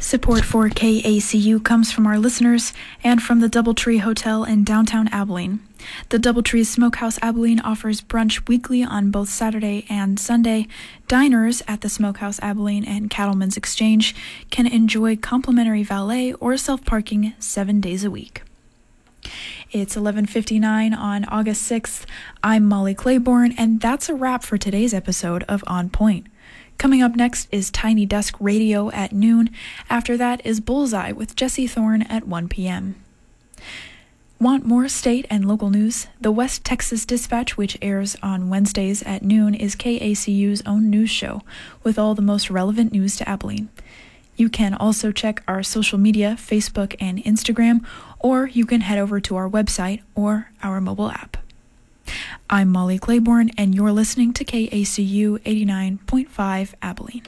Support for KACU comes from our listeners and from the Doubletree Hotel in downtown Abilene. The Doubletree Smokehouse Abilene offers brunch weekly on both Saturday and Sunday. Diners at the Smokehouse Abilene and Cattleman's Exchange can enjoy complimentary valet or self-parking 7 days a week. It's 11:59 on August 6th. I'm Molly Claiborne, and that's a wrap for today's episode of On Point. Coming up next is Tiny Desk Radio at noon. After that is Bullseye with Jesse Thorne at 1 p.m. Want more state and local news? The West Texas Dispatch, which airs on Wednesdays at noon, is KACU's own news show with all the most relevant news to Abilene. You can also check our social media, Facebook and Instagram, or you can head over to our website or our mobile app. I'm Molly Claiborne, and you're listening to KACU 89.5 Abilene.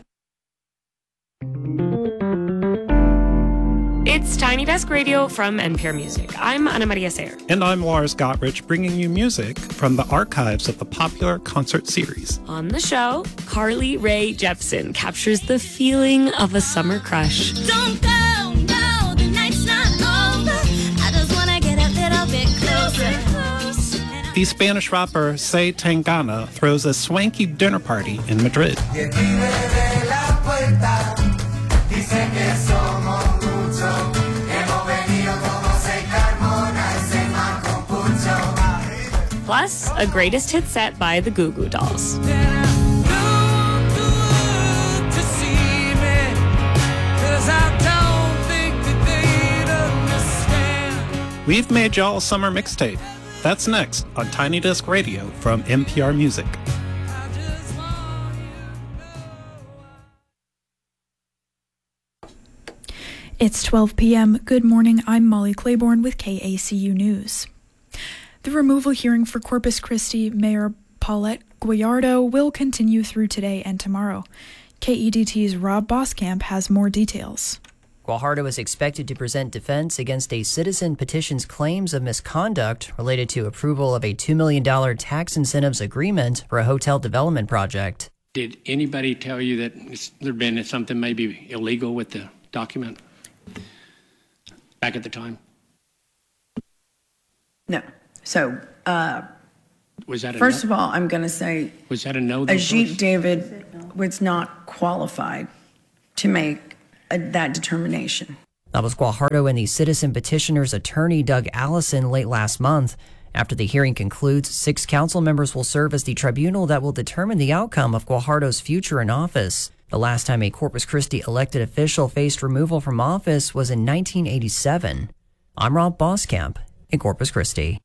It's Tiny Desk Radio from NPR Music. I'm Ana Maria Sayer. And I'm Lars Gotrich, bringing you music from the archives of the popular concert series. On the show, Carly Rae Jepsen captures the feeling of a summer crush. Don't go, no, the night's not over. I just want to get a little bit closer. The Spanish rapper Say Tangana throws a swanky dinner party in Madrid. Plus, a greatest hit set by the Goo Goo Dolls. We've made y'all a summer mixtape. That's next on Tiny Desk Radio from NPR Music. It's 12 p.m. Good morning. I'm Molly Claiborne with KACU News. The removal hearing for Corpus Christi Mayor Paulette Guajardo will continue through today and tomorrow. KEDT's Rob Boskamp has more details. Guajardo is expected to present defense against a citizen petition's claims of misconduct related to approval of a $2 million tax incentives agreement for a hotel development project. Did anybody tell you that there'd been something maybe illegal with the document back at the time? No. So, was that first of all, I'm going to say, was that a no? Ajit David was not qualified to make that determination. That was Guajardo and the citizen petitioner's attorney, Doug Allison, late last month. After the hearing concludes, 6 council members will serve as the tribunal that will determine the outcome of Guajardo's future in office. The last time a Corpus Christi elected official faced removal from office was in 1987. I'm Rob Boskamp in Corpus Christi.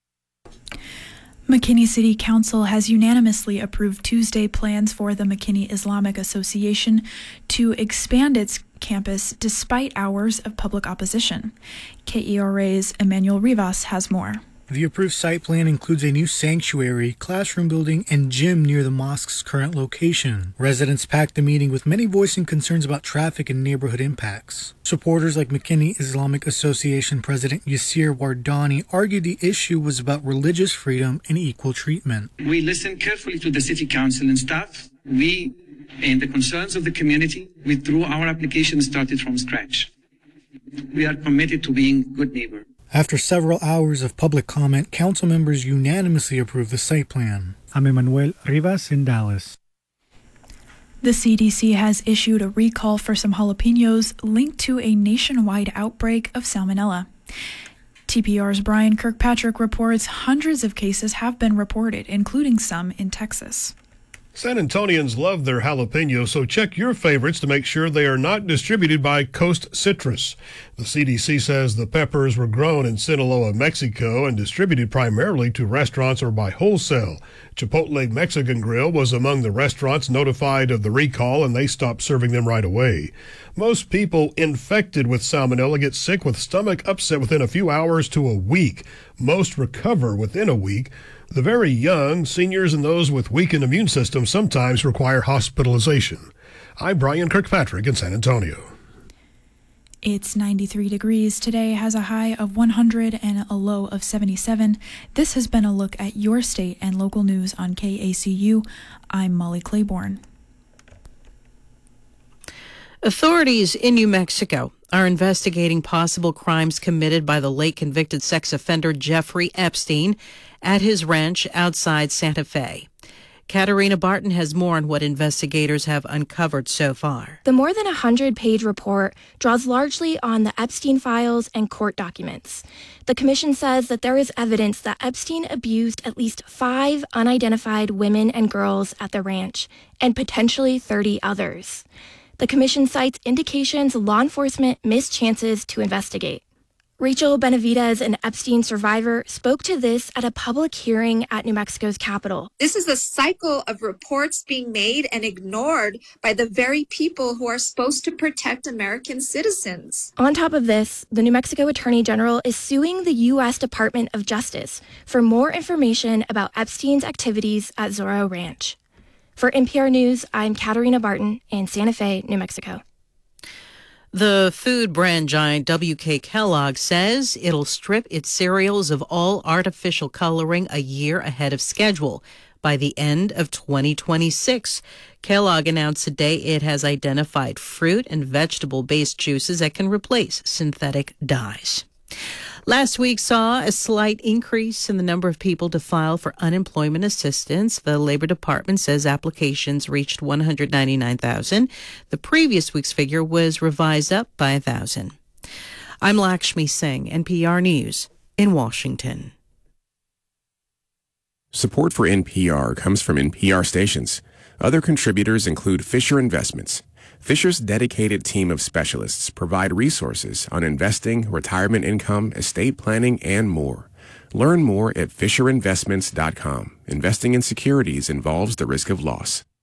McKinney City Council has unanimously approved Tuesday plans for the McKinney Islamic Association to expand its campus despite hours of public opposition. KERA's Emmanuel Rivas has more. The approved site plan includes a new sanctuary, classroom building, and gym near the mosque's current location. Residents packed the meeting with many voicing concerns about traffic and neighborhood impacts. Supporters like McKinney Islamic Association President Yasir Wardani argued the issue was about religious freedom and equal treatment. We listened carefully to the city council and staff. We, and the concerns of the community, withdrew our application and started from scratch. We are committed to being good neighbors. After several hours of public comment, council members unanimously approved the site plan. I'm Emmanuel Rivas in Dallas. The CDC has issued a recall for some jalapenos linked to a nationwide outbreak of salmonella. TPR's Brian Kirkpatrick reports hundreds of cases have been reported, including some in Texas. San Antonians love their jalapenos, so check your favorites to make sure they are not distributed by Coast Citrus. The CDC says the peppers were grown in Sinaloa, Mexico, and distributed primarily to restaurants or by wholesale. Chipotle Mexican Grill was among the restaurants notified of the recall, and they stopped serving them right away. Most people infected with salmonella get sick with stomach upset within a few hours to a week. Most recover within a week. The very young, seniors, and those with weakened immune systems sometimes require hospitalization. I'm Brian Kirkpatrick in San Antonio. It's 93 degrees. Today has a high of 100 and a low of 77. This has been a look at your state and local news on KACU. I'm Molly Claiborne. Authorities in New Mexico are investigating possible crimes committed by the late convicted sex offender Jeffrey Epstein at his ranch outside Santa Fe. Katarina Barton has more on what investigators have uncovered so far. The more than 100-page report draws largely on the Epstein files and court documents. The commission says that there is evidence that Epstein abused at least 5 unidentified women and girls at the ranch, and potentially 30 others. The commission cites indications law enforcement missed chances to investigate. Rachel Benavidez, an Epstein survivor, spoke to this at a public hearing at New Mexico's Capitol. This is a cycle of reports being made and ignored by the very people who are supposed to protect American citizens. On top of this, the New Mexico Attorney General is suing the U.S. Department of Justice for more information about Epstein's activities at Zorro Ranch. For NPR News, I'm Katarina Barton in Santa Fe, New Mexico. The food brand giant WK Kellogg says it'll strip its cereals of all artificial coloring a year ahead of schedule by the end of 2026. Kellogg announced today it has identified fruit and vegetable-based juices that can replace synthetic dyes. Last week saw a slight increase in the number of people to file for unemployment assistance. The Labor Department says applications reached 199,000. The previous week's figure was revised up by 1,000. I'm Lakshmi Singh, NPR News in Washington. Support for NPR comes from NPR stations. Other contributors include Fisher Investments. Fisher's dedicated team of specialists provide resources on investing, retirement income, estate planning, and more. Learn more at FisherInvestments.com. Investing in securities involves the risk of loss.